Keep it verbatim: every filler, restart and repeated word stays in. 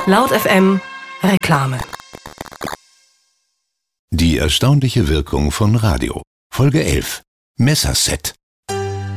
Laut F M Reklame. Die erstaunliche Wirkung von Radio. Folge elf. Messerset.